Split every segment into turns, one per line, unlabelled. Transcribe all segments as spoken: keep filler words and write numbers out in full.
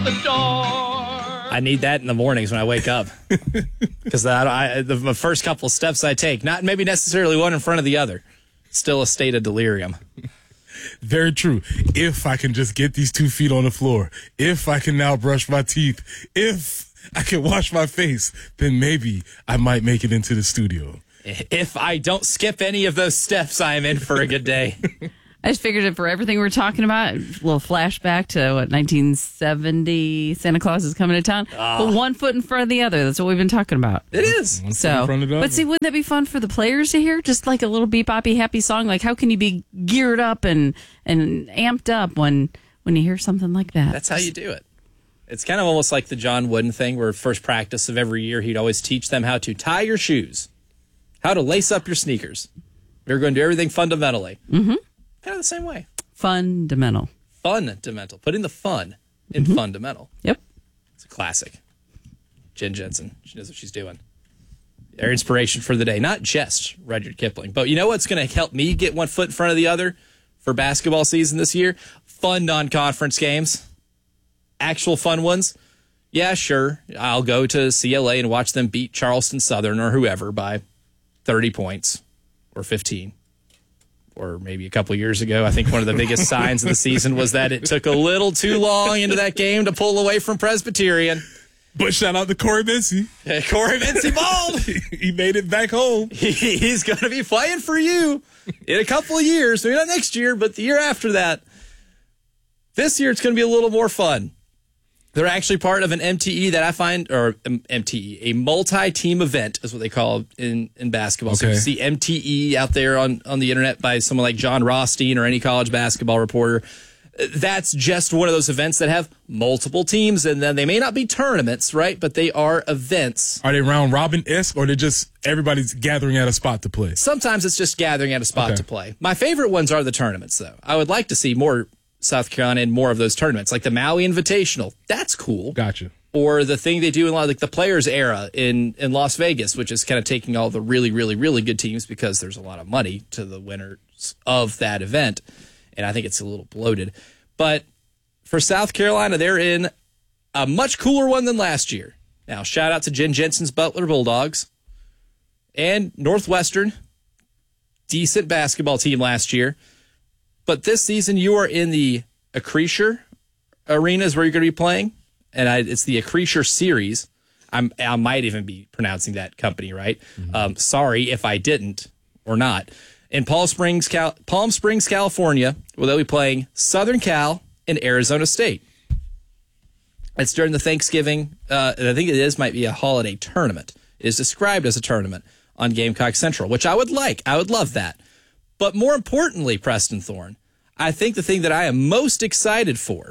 the door.
I need that in the mornings when I wake up. Because I, I, the, the first couple steps I take, not maybe necessarily one in front of the other, still a state of delirium.
Very true. If I can just get these two feet on the floor, if I can now brush my teeth, if I can wash my face, then maybe I might make it into the studio.
If I don't skip any of those steps, I am in for a good day.
I just figured that for everything we're talking about, a little flashback to what nineteen seventy, Santa Claus is coming to town.
Oh.
But one foot in front of the other. That's what we've been talking about.
It is.
One foot
So,
in front of the
but
other.
see, wouldn't that be fun for the players to hear? Just like a little beep boppy happy song. Like, how can you be geared up and and amped up when when you hear something like that?
That's how you do it. It's kind of almost like the John Wooden thing, where first practice of every year, he'd always teach them how to tie your shoes, how to lace up your sneakers. They're going to do everything fundamentally.
Mm-hmm.
Kind of the same way.
Fundamental.
Fundamental. Putting the fun in
Mm-hmm.
fundamental.
Yep.
It's a classic. Jen Jensen. She knows what she's doing. Their inspiration for the day. Not just Rudyard Kipling. But you know what's going to help me get one foot in front of the other for basketball season this year? Fun non-conference games. Actual fun ones. Yeah, sure. I'll go to C L A and watch them beat Charleston Southern or whoever by thirty points or fifteen. Or maybe a couple years ago, I think one of the biggest signs of the season was that it took a little too long into that game to pull away from Presbyterian.
But shout out to Corey Mincy.
Hey, Corey Mincy balled.
He made it back home.
He, he's going to be playing for you in a couple of years. Maybe not next year, but the year after that. This year, it's going to be a little more fun. They're actually part of an M T E that I find, or um, M T E, a multi-team event is what they call it in, in basketball. So
Okay.
if you see M T E out there on, on the internet by someone like John Rothstein or any college basketball reporter, that's just one of those events that have multiple teams, and then they may not be tournaments, right? But they are events.
Are they round robin-esque, or they just everybody's gathering at a spot to play?
Sometimes it's just gathering at a spot
Okay.
to play. My favorite ones are the tournaments, though. I would like to see more South Carolina in more of those tournaments, like the Maui Invitational. That's cool.
Gotcha.
Or the thing they do in a lot of, like the Players Era in, in Las Vegas, which is kind of taking all the really, really, really good teams because there's a lot of money to the winners of that event. And I think it's a little bloated. But for South Carolina, they're in a much cooler one than last year. Now, shout out to Jen Jensen's Butler Bulldogs and Northwestern. Decent basketball team last year. But this season, you are in the Acrisure Arena is where you're going to be playing. And I, it's the Acrisure Series. I'm, I might even be pronouncing that company right. Mm-hmm. Um, sorry if I didn't or not. In Palm Springs, Cal- Palm Springs, California, where they'll be playing Southern Cal and Arizona State. It's during the Thanksgiving, uh, and I think it is, might be a holiday tournament. It is described as a tournament on Gamecock Central, which I would like. I would love that. But more importantly, Preston Thorne, I think the thing that I am most excited for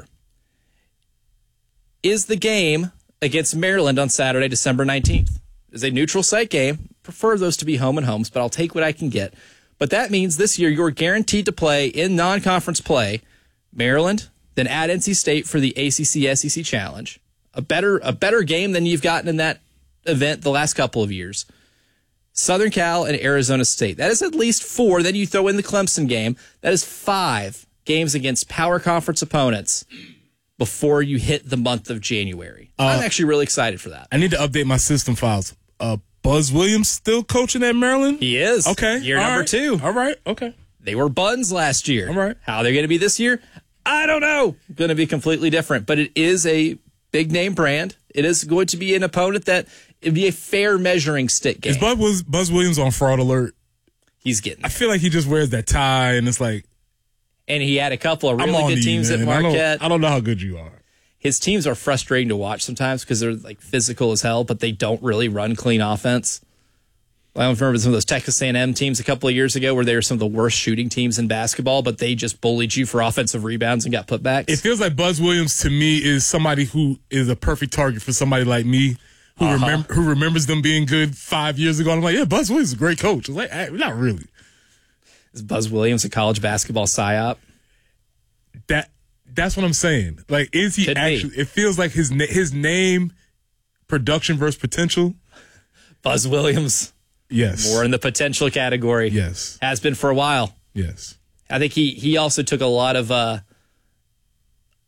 is the game against Maryland on Saturday, December nineteenth. It's a neutral site game. Prefer those to be home and homes, but I'll take what I can get. But that means this year you're guaranteed to play in non-conference play Maryland, then at N C State for the A C C S E C Challenge. A better, a better game than you've gotten in that event the last couple of years. Southern Cal and Arizona State. That is at least four. Then you throw in the Clemson game. That is five games against power conference opponents before you hit the month of January. Uh, I'm actually really excited for that.
I need to update my system files. Uh, Buzz Williams still coaching at Maryland?
He is.
Okay.
Year
All
number
right.
two.
All right. Okay.
They were buns last year.
All right.
How they're going to be this year, I don't know. Going to be completely different. But it is a big name brand. It is going to be an opponent that it'd be a fair measuring stick game.
Is Buzz, Buzz Williams on fraud alert?
He's getting
I
there.
feel like he just wears that tie, and it's like,
And he had a couple of
I'm
really
on
good
to you,
teams at
man. I
Marquette.
don't, I don't know how good you are.
His teams are frustrating to watch sometimes because they're like physical as hell, but they don't really run clean offense. I don't remember some of those Texas A and M teams a couple of years ago where they were some of the worst shooting teams in basketball, but they just bullied you for offensive rebounds and got putbacks.
It feels like Buzz Williams to me is somebody who is a perfect target for somebody like me who
Uh-huh.
remember who remembers them being good five years ago. And I'm like, yeah, Buzz Williams is a great coach. It's like, eh, not really.
Is Buzz Williams a college basketball psyop?
That that's what I'm saying. Like, is he
Could be.
actually? It feels like his na- his name, production versus potential.
Buzz Williams,
Yes.
more in the potential category.
Yes.
Has been for a while.
Yes.
I think he he also took a lot of uh,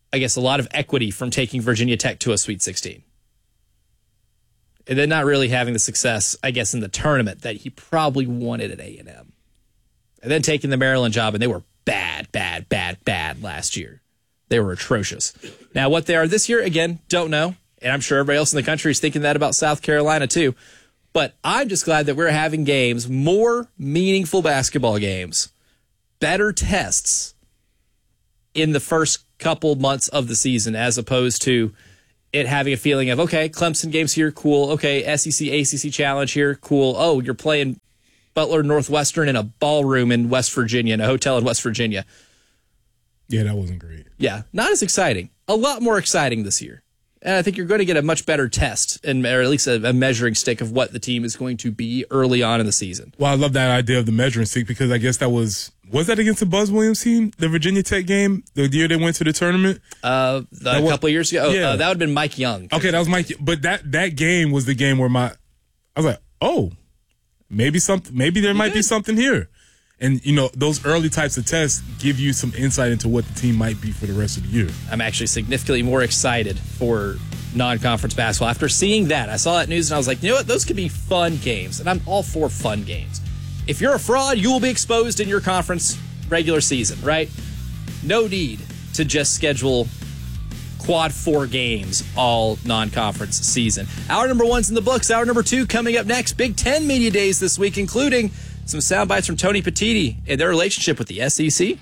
I guess, a lot of equity from taking Virginia Tech to a Sweet sixteen. And then not really having the success, I guess, in the tournament that he probably wanted at A and M. And then taking the Maryland job, and they were bad, bad, bad, bad last year. They were atrocious. Now, what they are this year, again, don't know. And I'm sure everybody else in the country is thinking that about South Carolina, too. But I'm just glad that we're having games, more meaningful basketball games, better tests in the first couple months of the season, as opposed to it having a feeling of, okay, Clemson games here, cool. Okay, S E C, A C C challenge here, cool. Oh, you're playing Butler Northwestern in a ballroom in West Virginia, in a hotel in West Virginia.
Yeah, that wasn't great.
Yeah, not as exciting. A lot more exciting this year. And I think you're going to get a much better test, and or at least a, a measuring stick of what the team is going to be early on in the season.
Well, I love that idea of the measuring stick, because I guess that was, was that against the Buzz Williams team, the Virginia Tech game, the year they went to the tournament?
Uh, the, a
was,
couple of years ago?
Yeah.
Uh, that would have been Mike Young.
Okay, that was Mike. But that, that game was the game where my, I was like, oh, maybe something, maybe there might be something here. And, you know, those early types of tests give you some insight into what the team might be for the rest of the year.
I'm actually significantly more excited for non-conference basketball. After seeing that, I saw that news and I was like, you know what? Those could be fun games. And I'm all for fun games. If you're a fraud, you will be exposed in your conference regular season, right? No need to just schedule quad four games all non-conference season. Hour number one's in the books. Hour number two coming up next. Big Ten Media Days this week, including some sound bites from Tony Petitti and their relationship with the S E C.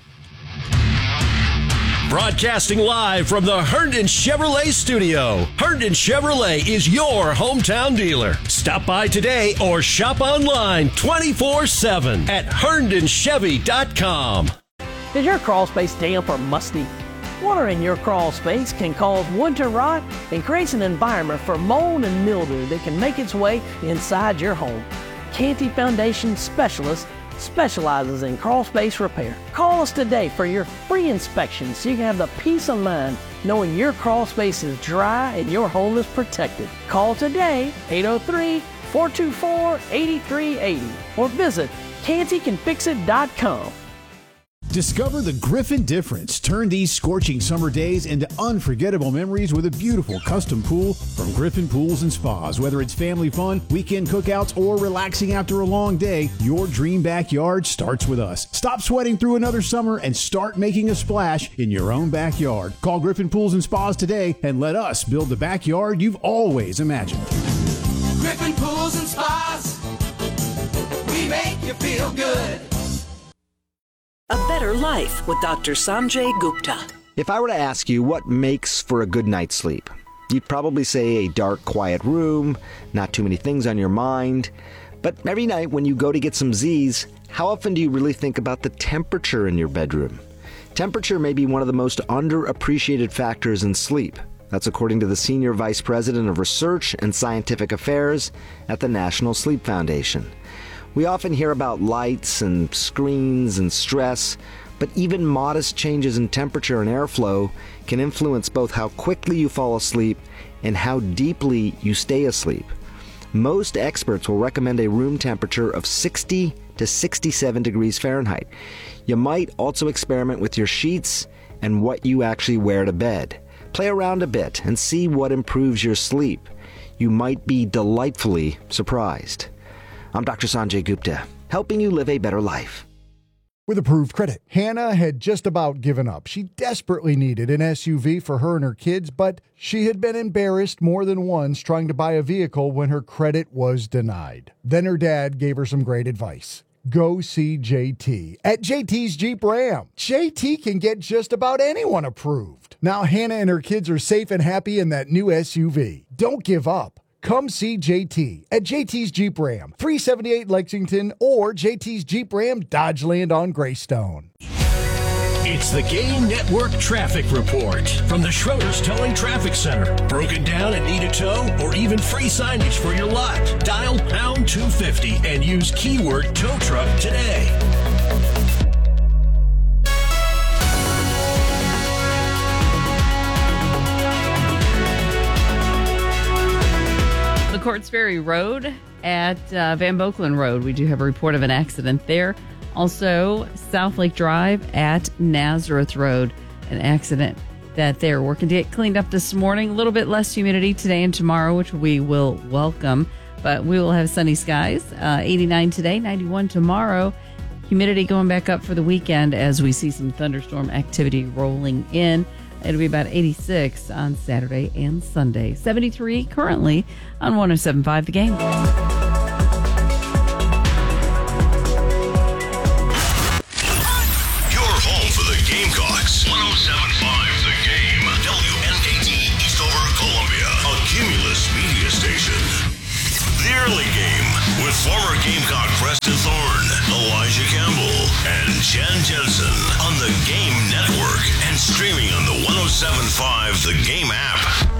Broadcasting live from the Herndon Chevrolet studio. Herndon Chevrolet is your hometown dealer. Stop by today or shop online twenty-four seven at herndon chevy dot com.
Is your crawl space damp or musty? Water in your crawl space can cause wood to rot and creates an environment for mold and mildew that can make its way inside your home. Canty Foundation Specialist specializes in crawl space repair. Call us today for your free inspection so you can have the peace of mind knowing your crawl space is dry and your home is protected. Call today, eight oh three, four two four, eight three eight oh, or visit canty can fix it dot com.
Discover the Griffin difference. Turn these scorching summer days into unforgettable memories with a beautiful custom pool from Griffin Pools and Spas. Whether it's family fun, weekend cookouts, or relaxing after a long day, your dream backyard starts with us. Stop sweating through another summer and start making a splash in your own backyard. Call Griffin Pools and Spas today and let us build the backyard you've always imagined.
Griffin Pools and Spas, we make you feel good.
A Better Life with Doctor Sanjay Gupta.
If I were to ask you what makes for a good night's sleep, you'd probably say a dark, quiet room, not too many things on your mind. But every night when you go to get some Z's, how often do you really think about the temperature in your bedroom? Temperature may be one of the most underappreciated factors in sleep. That's according to the Senior Vice President of Research and Scientific Affairs at the National Sleep Foundation. We often hear about lights and screens and stress, but even modest changes in temperature and airflow can influence both how quickly you fall asleep and how deeply you stay asleep. Most experts will recommend a room temperature of sixty to sixty-seven degrees Fahrenheit. You might also experiment with your sheets and what you actually wear to bed. Play around a bit and see what improves your sleep. You might be delightfully surprised. I'm Doctor Sanjay Gupta, helping you live a better life.
With approved credit, Hannah had just about given up. She desperately needed an S U V for her and her kids, but she had been embarrassed more than once trying to buy a vehicle when her credit was denied. Then her dad gave her some great advice. Go see J T at J T's Jeep Ram. J T can get just about anyone approved. Now Hannah and her kids are safe and happy in that new S U V. Don't give up. Come see J T at J T's Jeep Ram, three seventy-eight Lexington, or J T's Jeep Ram, Dodgeland on Greystone.
It's the Game Network Traffic Report from the Schroeder's Towing Traffic Center. Broken down and need a tow or even free signage for your lot? Dial pound two fifty and use keyword tow truck today.
Courts Ferry Road at uh, Van Boekelen Road. We do have a report of an accident there. Also, South Lake Drive at Nazareth Road. An accident that they're working to get cleaned up this morning. A little bit less humidity today and tomorrow, which we will welcome. But we will have sunny skies, uh, eighty-nine today, ninety-one tomorrow. Humidity going back up for the weekend as we see some thunderstorm activity rolling in. It'll be about eighty-six on Saturday and Sunday. seventy-three currently on one oh seven point five The Game.
Gamecocks, one oh seven point five The Game, W N K T Eastover, Columbia, a Cumulus media station. The Early Game with former Gamecock Preston Thorne, Elijah Campbell, and Jen Jensen on the Game Network and streaming on the one oh seven point five The Game app.